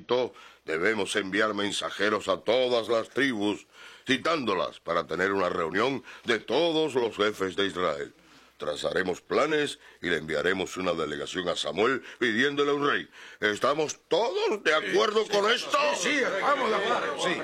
ejército, debemos enviar mensajeros a todas las tribus, citándolas para tener una reunión de todos los jefes de Israel. Trazaremos planes y le enviaremos una delegación a Samuel pidiéndole un rey. ¿Estamos todos de acuerdo con esto? Sí, estamos de acuerdo, sí.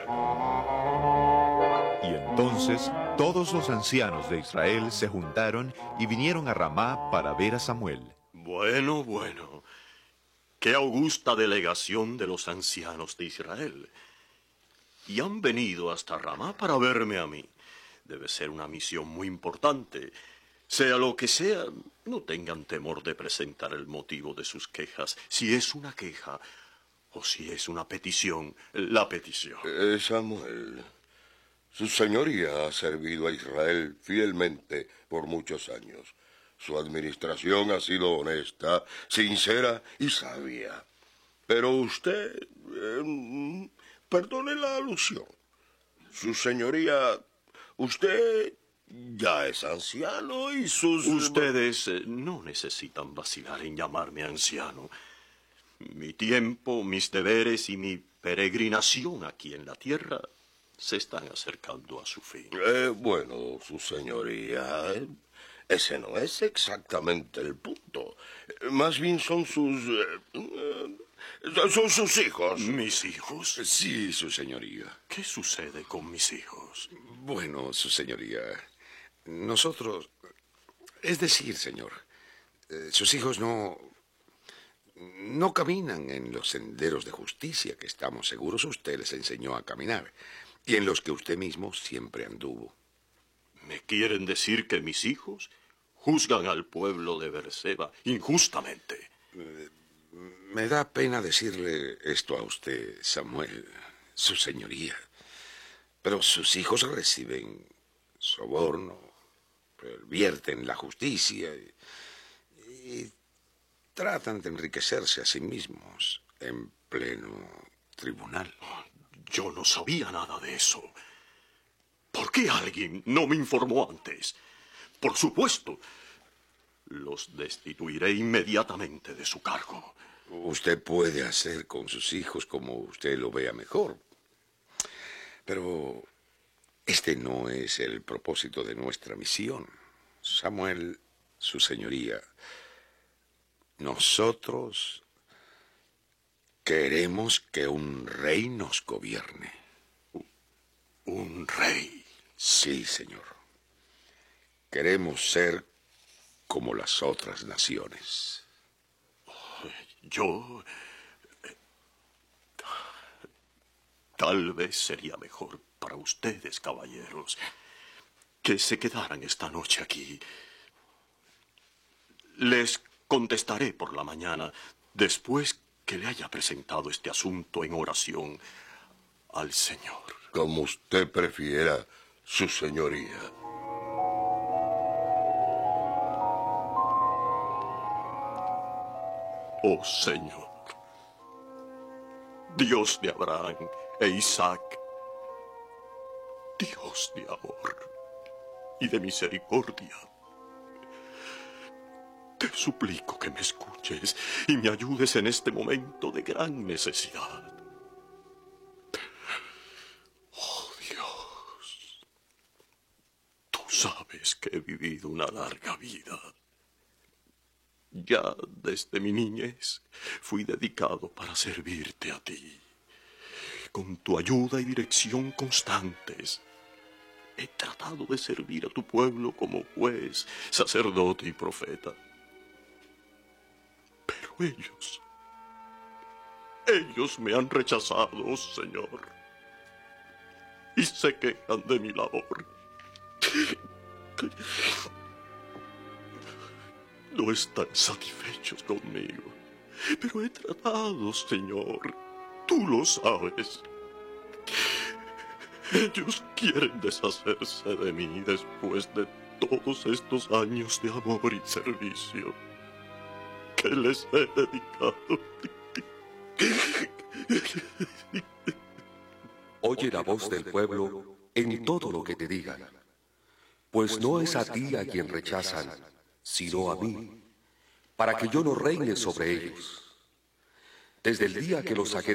Y entonces todos los ancianos de Israel se juntaron y vinieron a Ramá para ver a Samuel. Bueno. Qué augusta delegación de los ancianos de Israel. Y han venido hasta Ramá para verme a mí. Debe ser una misión muy importante. Sea lo que sea, no tengan temor de presentar el motivo de sus quejas. Si es una queja o si es una petición, la petición. Samuel, su señoría ha servido a Israel fielmente por muchos años. Su administración ha sido honesta, sincera y sabia. Pero usted, perdone la alusión. Su señoría, usted ya es anciano y sus... Ustedes no necesitan vacilar en llamarme anciano. Mi tiempo, mis deberes y mi peregrinación aquí en la tierra se están acercando a su fin. Bueno, su señoría, ese no es exactamente el punto. Más bien son sus hijos. ¿Mis hijos? Sí, su señoría. ¿Qué sucede con mis hijos? Bueno, su señoría, nosotros... Es decir, señor, sus hijos no caminan en los senderos de justicia que estamos seguros usted les enseñó a caminar y en los que usted mismo siempre anduvo. ¿Me quieren decir que mis hijos juzgan al pueblo de Beerseba injustamente? Me da pena decirle esto a usted, Samuel, su señoría, pero sus hijos reciben soborno, pervierten la justicia y tratan de enriquecerse a sí mismos en pleno tribunal. Yo no sabía nada de eso. ¿Por qué alguien no me informó antes? Por supuesto, los destituiré inmediatamente de su cargo. Usted puede hacer con sus hijos como usted lo vea mejor. Pero este no es el propósito de nuestra misión. Samuel, su señoría, nosotros queremos que un rey nos gobierne. ¿Un rey? Sí, señor. Queremos ser como las otras naciones. Yo... Tal vez sería mejor para ustedes, caballeros, que se quedaran esta noche aquí. Les contestaré por la mañana, después que le haya presentado este asunto en oración al Señor. Como usted prefiera, su señoría. Oh Señor, Dios de Abraham e Isaac, Dios de amor y de misericordia, te suplico que me escuches y me ayudes en este momento de gran necesidad. Oh Dios, tú sabes que he vivido una larga vida. Ya desde mi niñez fui dedicado para servirte a ti. Con tu ayuda y dirección constantes, he tratado de servir a tu pueblo como juez, sacerdote y profeta. Pero ellos me han rechazado, oh Señor, y se quejan de mi labor. No están satisfechos conmigo, pero he tratado, Señor. Tú lo sabes. Ellos quieren deshacerse de mí después de todos estos años de amor y servicio que les he dedicado. Oye la voz del pueblo en todo lo que te digan, pues no es a ti a quien rechazan, sino a mí, para que yo no reine sobre ellos. Desde el día que los saqué